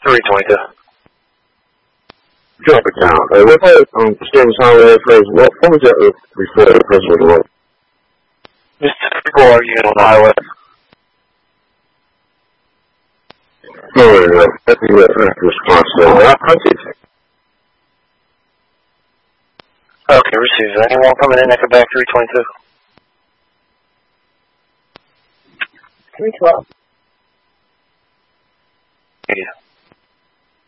322. Drop it down. What about James Holiday phrase? What was that before the person was wrong? Just before you get on the highway. No, that's the response. I'll take it. Okay, received. Anyone coming in at Quebec 322? 312. Yeah.